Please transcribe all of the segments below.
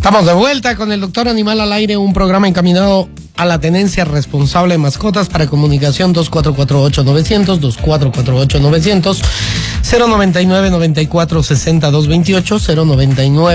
Estamos de vuelta con el Doctor Animal al Aire, un programa encaminado a la tenencia responsable de mascotas. Para comunicación 2448-900, 2448-900, 099-94-60-228,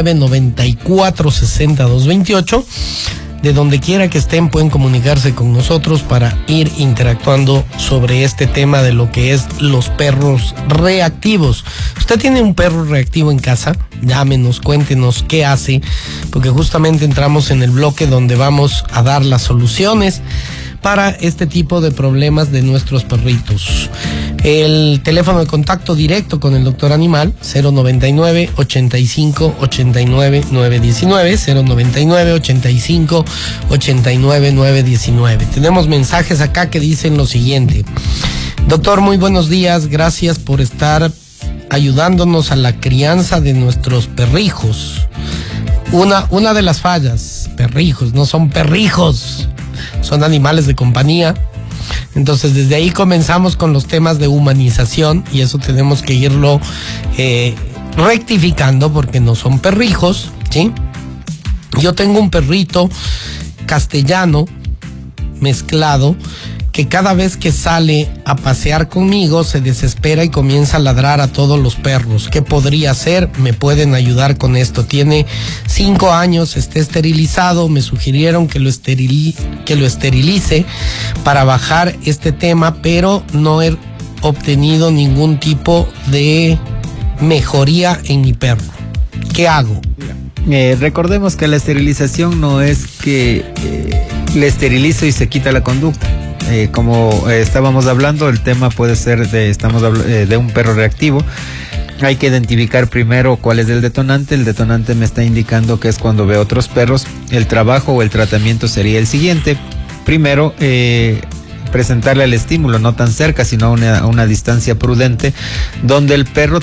099-94-60-228. De donde quiera que estén pueden comunicarse con nosotros para ir interactuando sobre este tema de lo que es los perros reactivos. ¿Usted tiene un perro reactivo en casa? Llámenos, cuéntenos qué hace, porque justamente entramos en el bloque donde vamos a dar las soluciones para este tipo de problemas de nuestros perritos. El teléfono de contacto directo con el Doctor Animal, 099 85 89 919, 099 85 89 919. Tenemos mensajes acá que dicen lo siguiente: doctor, muy buenos días, gracias por estar ayudándonos a la crianza de nuestros perrijos. Una de las fallas, perrijos, no son perrijos, son animales de compañía. Entonces desde ahí comenzamos con los temas de humanización, y eso tenemos que irlo rectificando, porque no son perrijos, ¿sí? Yo tengo un perrito castellano mezclado que cada vez que sale a pasear conmigo se desespera y comienza a ladrar a todos los perros. ¿Qué podría hacer? ¿Me pueden ayudar con esto? Tiene 5 años, está esterilizado. Me sugirieron que lo esterilice para bajar este tema, pero no he obtenido ningún tipo de mejoría en mi perro. ¿Qué hago? Recordemos que la esterilización no es que le esterilizo y se quita la conducta. Como estábamos hablando, el tema puede ser de un perro reactivo. Hay que identificar primero cuál es el detonante. El detonante me está indicando que es cuando veo otros perros. El trabajo o el tratamiento sería el siguiente. Primero, presentarle el estímulo, no tan cerca, sino a una distancia prudente, donde el perro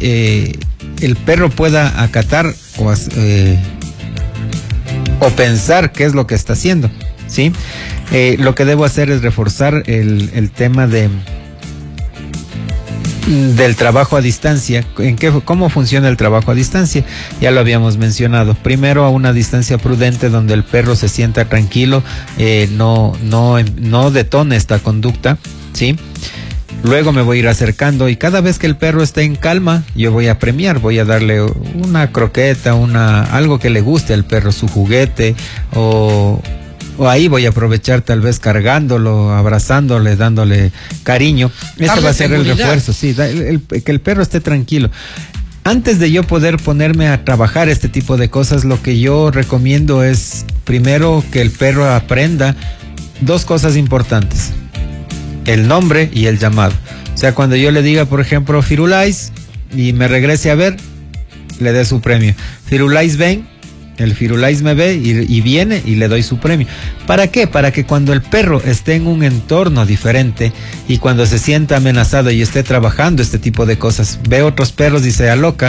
pueda acatar o pensar qué es lo que está haciendo, ¿sí? Lo que debo hacer es reforzar el tema del trabajo a distancia. ¿Cómo funciona el trabajo a distancia? Ya lo habíamos mencionado. Primero, a una distancia prudente donde el perro se sienta tranquilo, no detone esta conducta, ¿sí? Luego me voy a ir acercando, y cada vez que el perro esté en calma, yo voy a premiar, voy a darle una croqueta, algo que le guste al perro, su juguete, o ahí voy a aprovechar tal vez cargándolo, abrazándole, dándole cariño. Ese va a ser el refuerzo, sí, que el perro esté tranquilo. Antes de yo poder ponerme a trabajar este tipo de cosas, lo que yo recomiendo es primero que el perro aprenda 2 cosas importantes: el nombre y el llamado. O sea, cuando yo le diga, por ejemplo, Firulais, y me regrese a ver, le dé su premio. Firulais, ven. El Firulais me ve y viene, y le doy su premio. ¿Para qué? Para que cuando el perro esté en un entorno diferente y cuando se sienta amenazado y esté trabajando este tipo de cosas, ve otros perros y se aloca,